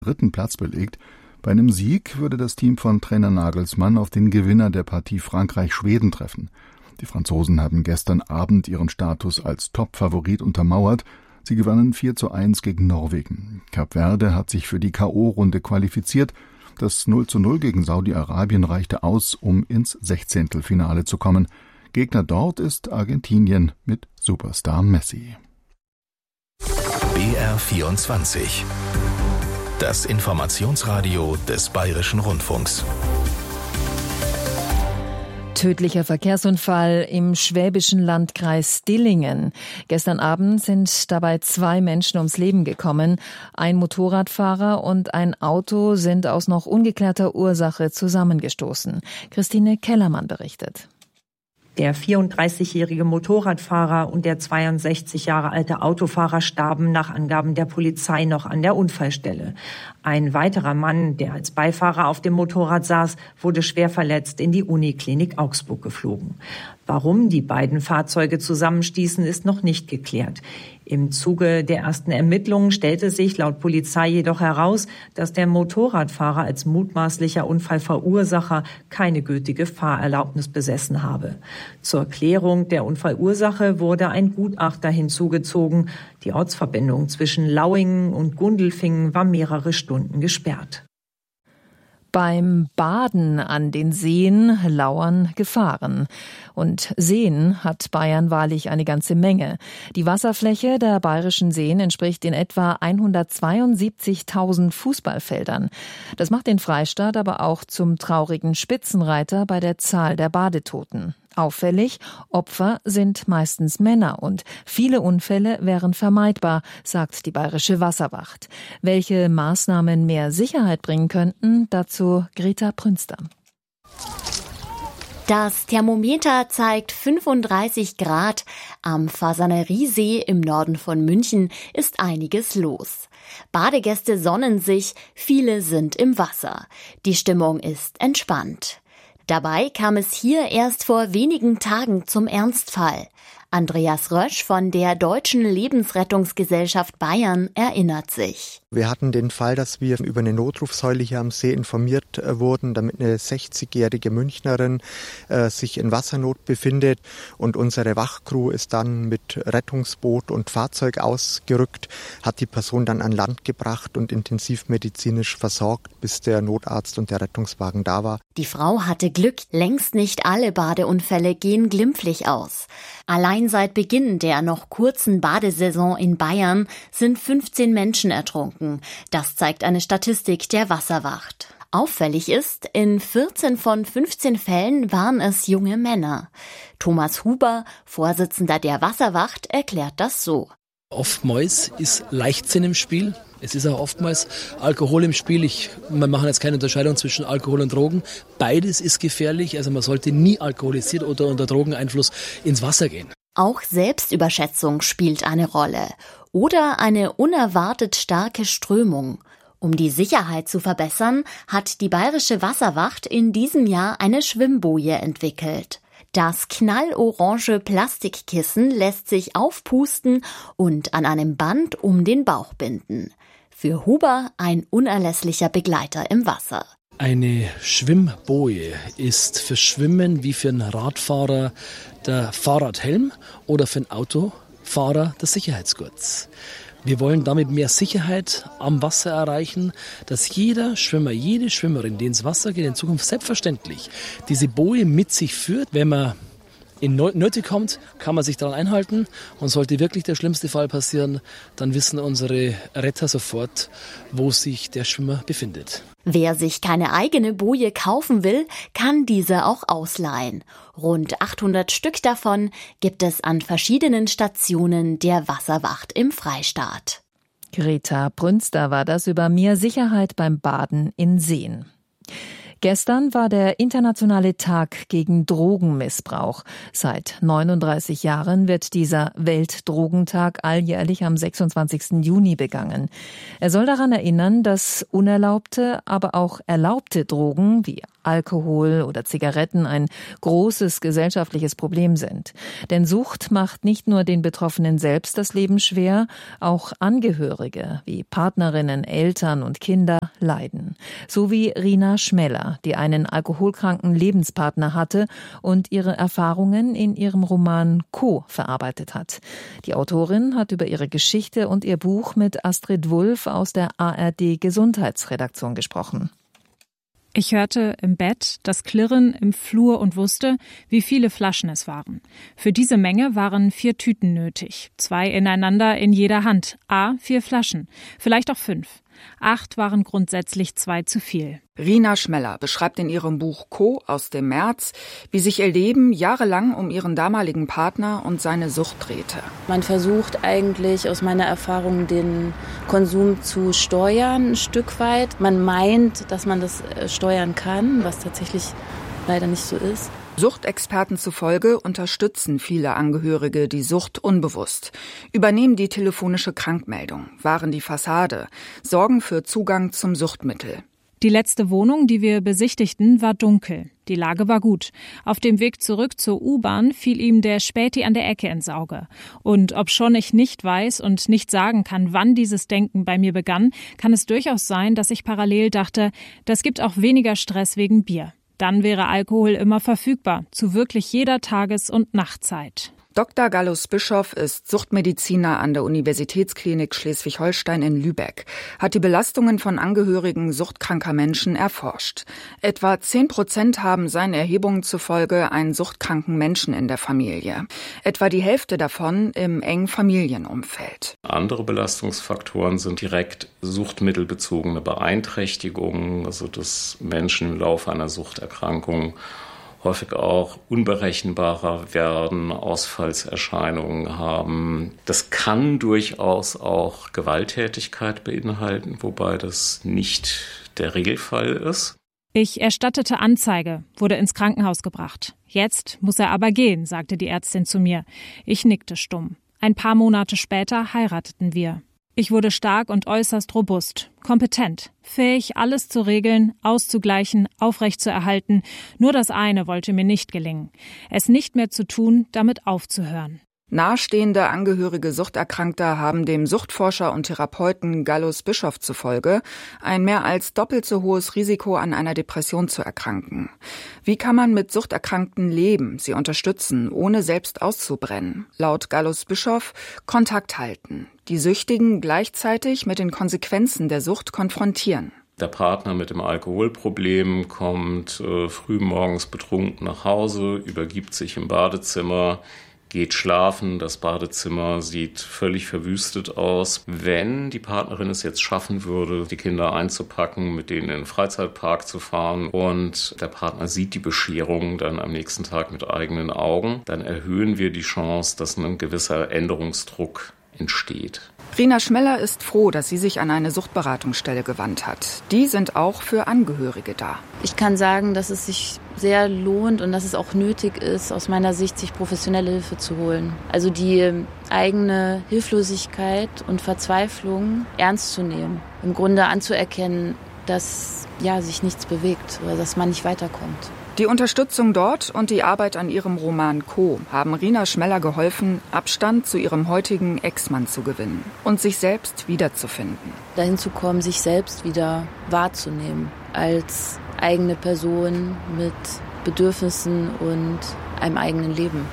3. Platz belegt. Bei einem Sieg würde das Team von Trainer Nagelsmann auf den Gewinner der Partie Frankreich-Schweden treffen. Die Franzosen haben gestern Abend ihren Status als Top-Favorit untermauert. Sie gewannen 4:1 gegen Norwegen. Kap Verde hat sich für die K.O.-Runde qualifiziert. Das 0:0 gegen Saudi-Arabien reichte aus, um ins 16. zu kommen. Gegner dort ist Argentinien mit Superstar Messi. BR24. Das Informationsradio des Bayerischen Rundfunks. Tödlicher Verkehrsunfall im schwäbischen Landkreis Dillingen. Gestern Abend sind dabei 2 Menschen ums Leben gekommen. Ein Motorradfahrer und ein Auto sind aus noch ungeklärter Ursache zusammengestoßen. Christine Kellermann berichtet. Der 34-jährige Motorradfahrer und der 62 Jahre alte Autofahrer starben nach Angaben der Polizei noch an der Unfallstelle. Ein weiterer Mann, der als Beifahrer auf dem Motorrad saß, wurde schwer verletzt in die Uniklinik Augsburg geflogen. Warum die beiden Fahrzeuge zusammenstießen, ist noch nicht geklärt. Im Zuge der ersten Ermittlungen stellte sich laut Polizei jedoch heraus, dass der Motorradfahrer als mutmaßlicher Unfallverursacher keine gültige Fahrerlaubnis besessen habe. Zur Klärung der Unfallursache wurde ein Gutachter hinzugezogen. Die Ortsverbindung zwischen Lauingen und Gundelfingen war mehrere Stunden gesperrt. Beim Baden an den Seen lauern Gefahren. Und Seen hat Bayern wahrlich eine ganze Menge. Die Wasserfläche der bayerischen Seen entspricht in etwa 172.000 Fußballfeldern. Das macht den Freistaat aber auch zum traurigen Spitzenreiter bei der Zahl der Badetoten. Auffällig, Opfer sind meistens Männer und viele Unfälle wären vermeidbar, sagt die Bayerische Wasserwacht. Welche Maßnahmen mehr Sicherheit bringen könnten, dazu Greta Prünster. Das Thermometer zeigt 35 Grad. Am Fasaneriesee im Norden von München ist einiges los. Badegäste sonnen sich, viele sind im Wasser. Die Stimmung ist entspannt. Dabei kam es hier erst vor wenigen Tagen zum Ernstfall. Andreas Rösch von der Deutschen Lebensrettungsgesellschaft Bayern erinnert sich. Wir hatten den Fall, dass wir über eine Notrufsäule hier am See informiert wurden, damit eine 60-jährige Münchnerin sich in Wassernot befindet. Und unsere Wachcrew ist dann mit Rettungsboot und Fahrzeug ausgerückt, hat die Person dann an Land gebracht und intensivmedizinisch versorgt, bis der Notarzt und der Rettungswagen da war. Die Frau hatte Glück, längst nicht alle Badeunfälle gehen glimpflich aus. Allein seit Beginn der noch kurzen Badesaison in Bayern sind 15 Menschen ertrunken. Das zeigt eine Statistik der Wasserwacht. Auffällig ist, in 14 von 15 Fällen waren es junge Männer. Thomas Huber, Vorsitzender der Wasserwacht, erklärt das so. Oftmals ist Leichtsinn im Spiel. Es ist auch oftmals Alkohol im Spiel. Wir machen jetzt keine Unterscheidung zwischen Alkohol und Drogen. Beides ist gefährlich. Also man sollte nie alkoholisiert oder unter Drogeneinfluss ins Wasser gehen. Auch Selbstüberschätzung spielt eine Rolle. Oder eine unerwartet starke Strömung. Um die Sicherheit zu verbessern, hat die Bayerische Wasserwacht in diesem Jahr eine Schwimmboje entwickelt. Das knallorange Plastikkissen lässt sich aufpusten und an einem Band um den Bauch binden. Für Huber ein unerlässlicher Begleiter im Wasser. Eine Schwimmboje ist für Schwimmen wie für einen Radfahrer der Fahrradhelm oder für einen Autofahrer der Sicherheitsgurt. Wir wollen damit mehr Sicherheit am Wasser erreichen, dass jeder Schwimmer, jede Schwimmerin, die ins Wasser geht, in Zukunft selbstverständlich diese Boje mit sich führt. Wenn man in Nöte kommt, kann man sich daran einhalten und sollte wirklich der schlimmste Fall passieren, dann wissen unsere Retter sofort, wo sich der Schwimmer befindet. Wer sich keine eigene Boje kaufen will, kann diese auch ausleihen. Rund 800 Stück davon gibt es an verschiedenen Stationen der Wasserwacht im Freistaat. Greta Prünster war das über mehr Sicherheit beim Baden in Seen. Gestern war der internationale Tag gegen Drogenmissbrauch. Seit 39 Jahren wird dieser Weltdrogentag alljährlich am 26. Juni begangen. Er soll daran erinnern, dass unerlaubte, aber auch erlaubte Drogen wie Alkohol oder Zigaretten ein großes gesellschaftliches Problem sind. Denn Sucht macht nicht nur den Betroffenen selbst das Leben schwer, auch Angehörige wie Partnerinnen, Eltern und Kinder leiden. So wie Rina Schmeller, die einen alkoholkranken Lebenspartner hatte und ihre Erfahrungen in ihrem Roman Co. verarbeitet hat. Die Autorin hat über ihre Geschichte und ihr Buch mit Astrid Wulff aus der ARD-Gesundheitsredaktion gesprochen. Ich hörte im Bett das Klirren im Flur und wusste, wie viele Flaschen es waren. Für diese Menge waren 4 Tüten nötig, 2 ineinander in jeder Hand, 4 Flaschen, vielleicht auch 5. 8 waren grundsätzlich 2 zu viel. Rina Schmeller beschreibt in ihrem Buch Co. aus dem März, wie sich ihr Leben jahrelang um ihren damaligen Partner und seine Sucht drehte. Man versucht eigentlich aus meiner Erfahrung den Konsum zu steuern, ein Stück weit. Man meint, dass man das steuern kann, was tatsächlich leider nicht so ist. Suchtexperten zufolge unterstützen viele Angehörige die Sucht unbewusst, übernehmen die telefonische Krankmeldung, wahren die Fassade, sorgen für Zugang zum Suchtmittel. Die letzte Wohnung, die wir besichtigten, war dunkel. Die Lage war gut. Auf dem Weg zurück zur U-Bahn fiel ihm der Späti an der Ecke ins Auge. Und obschon ich nicht weiß und nicht sagen kann, wann dieses Denken bei mir begann, kann es durchaus sein, dass ich parallel dachte, das gibt auch weniger Stress wegen Bier. Dann wäre Alkohol immer verfügbar, zu wirklich jeder Tages- und Nachtzeit. Dr. Gallus Bischoff ist Suchtmediziner an der Universitätsklinik Schleswig-Holstein in Lübeck, hat die Belastungen von Angehörigen suchtkranker Menschen erforscht. Etwa 10% haben seinen Erhebungen zufolge einen suchtkranken Menschen in der Familie. Etwa die Hälfte davon im engen Familienumfeld. Andere Belastungsfaktoren sind direkt suchtmittelbezogene Beeinträchtigungen, also dass Menschen im Laufe einer Suchterkrankung häufig auch unberechenbarer werden, Ausfallserscheinungen haben. Das kann durchaus auch Gewalttätigkeit beinhalten, wobei das nicht der Regelfall ist. Ich erstattete Anzeige, wurde ins Krankenhaus gebracht. Jetzt muss er aber gehen, sagte die Ärztin zu mir. Ich nickte stumm. Ein paar Monate später heirateten wir. Ich wurde stark und äußerst robust, kompetent, fähig, alles zu regeln, auszugleichen, aufrechtzuerhalten. Nur das eine wollte mir nicht gelingen: es nicht mehr zu tun, damit aufzuhören. Nahestehende Angehörige Suchterkrankter haben dem Suchtforscher und Therapeuten Gallus Bischoff zufolge ein mehr als doppelt so hohes Risiko, an einer Depression zu erkranken. Wie kann man mit Suchterkrankten leben, sie unterstützen, ohne selbst auszubrennen? Laut Gallus Bischoff Kontakt halten, die Süchtigen gleichzeitig mit den Konsequenzen der Sucht konfrontieren. Der Partner mit dem Alkoholproblem kommt früh morgens betrunken nach Hause, übergibt sich im Badezimmer, geht schlafen, das Badezimmer sieht völlig verwüstet aus. Wenn die Partnerin es jetzt schaffen würde, die Kinder einzupacken, mit denen in den Freizeitpark zu fahren und der Partner sieht die Bescherung dann am nächsten Tag mit eigenen Augen, dann erhöhen wir die Chance, dass ein gewisser Änderungsdruck entsteht. Rina Schmeller ist froh, dass sie sich an eine Suchtberatungsstelle gewandt hat. Die sind auch für Angehörige da. Ich kann sagen, dass es sich sehr lohnt und dass es auch nötig ist, aus meiner Sicht, sich professionelle Hilfe zu holen. Also die eigene Hilflosigkeit und Verzweiflung ernst zu nehmen. Im Grunde anzuerkennen, dass sich nichts bewegt oder dass man nicht weiterkommt. Die Unterstützung dort und die Arbeit an ihrem Roman Co. haben Rina Schmeller geholfen, Abstand zu ihrem heutigen Ex-Mann zu gewinnen und sich selbst wiederzufinden. Dahin zu kommen, sich selbst wieder wahrzunehmen als eigene Person mit Bedürfnissen und einem eigenen Leben.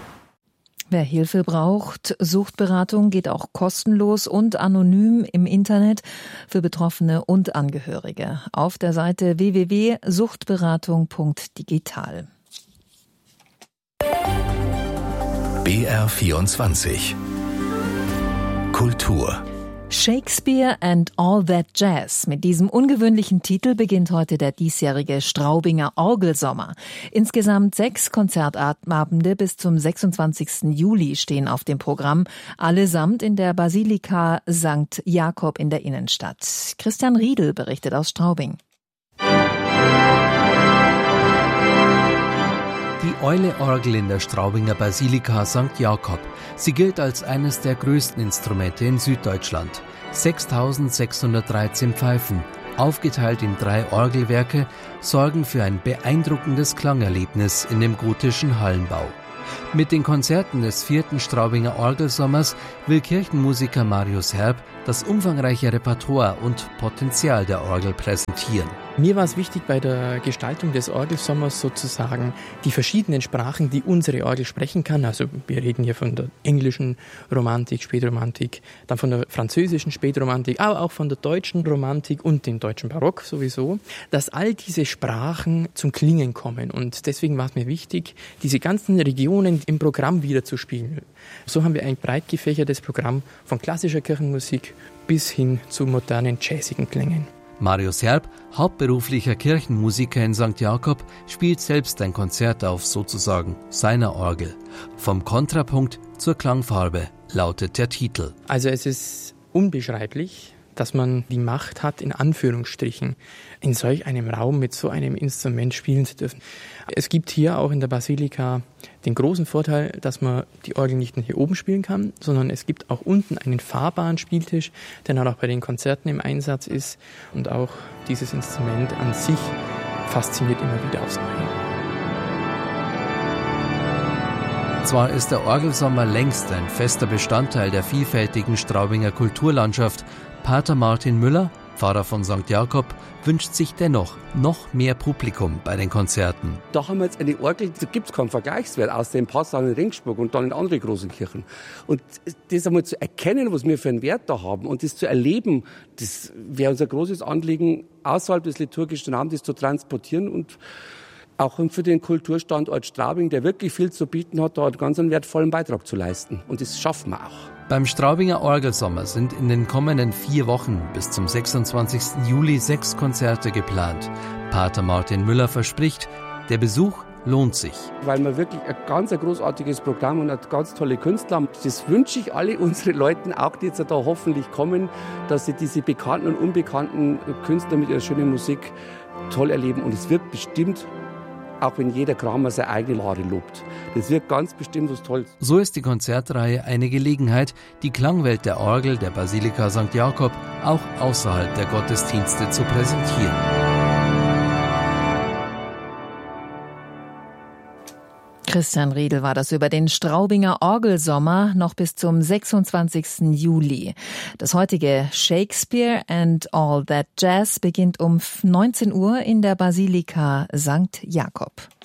Wer Hilfe braucht, Suchtberatung geht auch kostenlos und anonym im Internet für Betroffene und Angehörige auf der Seite www.suchtberatung.digital. BR24 Kultur. Shakespeare and All That Jazz. Mit diesem ungewöhnlichen Titel beginnt heute der diesjährige Straubinger Orgelsommer. Insgesamt 6 Konzertabende bis zum 26. Juli stehen auf dem Programm, allesamt in der Basilika St. Jakob in der Innenstadt. Christian Riedel berichtet aus Straubing. Die Eule-Orgel in der Straubinger Basilika St. Jakob. Sie gilt als eines der größten Instrumente in Süddeutschland. 6.613 Pfeifen, aufgeteilt in 3 Orgelwerke, sorgen für ein beeindruckendes Klangerlebnis in dem gotischen Hallenbau. Mit den Konzerten des 4. Straubinger Orgelsommers will Kirchenmusiker Marius Herb das umfangreiche Repertoire und Potenzial der Orgel präsentieren. Mir war es wichtig, bei der Gestaltung des Orgelsommers sozusagen die verschiedenen Sprachen, die unsere Orgel sprechen kann. Also wir reden hier von der englischen Romantik, Spätromantik, dann von der französischen Spätromantik, aber auch von der deutschen Romantik und dem deutschen Barock sowieso, dass all diese Sprachen zum Klingen kommen. Und deswegen war es mir wichtig, diese ganzen Regionen im Programm wiederzuspiegeln. So haben wir ein breit gefächertes Programm von klassischer Kirchenmusik bis hin zu modernen, jazzigen Klängen. Marius Herb, hauptberuflicher Kirchenmusiker in St. Jakob, spielt selbst ein Konzert auf sozusagen seiner Orgel. Vom Kontrapunkt zur Klangfarbe lautet der Titel. Also es ist unbeschreiblich, dass man die Macht hat, in Anführungsstrichen, in solch einem Raum mit so einem Instrument spielen zu dürfen. Es gibt hier auch in der Basilika den großen Vorteil, dass man die Orgel nicht nur hier oben spielen kann, sondern es gibt auch unten einen fahrbaren Spieltisch, der dann auch bei den Konzerten im Einsatz ist. Und auch dieses Instrument an sich fasziniert immer wieder aufs Neue. Zwar ist der Orgelsommer längst ein fester Bestandteil der vielfältigen Straubinger Kulturlandschaft, Pater Martin Müller, Pfarrer von St. Jakob, wünscht sich dennoch noch mehr Publikum bei den Konzerten. Da haben wir jetzt eine Orgel, da gibt es keinen Vergleichswert aus dem Passau in Ringsburg und dann in andere großen Kirchen. Und das einmal zu erkennen, was wir für einen Wert da haben und das zu erleben, das wäre unser großes Anliegen, außerhalb des liturgischen Rahmens das zu transportieren und auch für den Kulturstandort Straubing, der wirklich viel zu bieten hat, da einen ganz wertvollen Beitrag zu leisten. Und das schaffen wir auch. Beim Straubinger Orgelsommer sind in den kommenden 4 Wochen bis zum 26. Juli 6 Konzerte geplant. Pater Martin Müller verspricht, der Besuch lohnt sich. Weil wir wirklich ein ganz großartiges Programm und ganz tolle Künstler haben. Das wünsche ich alle unsere Leuten, auch die jetzt da hoffentlich kommen, dass sie diese bekannten und unbekannten Künstler mit ihrer schönen Musik toll erleben. Und es wird bestimmt, auch wenn jeder Kramer seine eigene Ware lobt. Das wird ganz bestimmt was Tolles. So ist die Konzertreihe eine Gelegenheit, die Klangwelt der Orgel der Basilika St. Jakob auch außerhalb der Gottesdienste zu präsentieren. Christian Riedel war das über den Straubinger Orgelsommer noch bis zum 26. Juli. Das heutige Shakespeare and All That Jazz beginnt um 19 Uhr in der Basilika St. Jakob.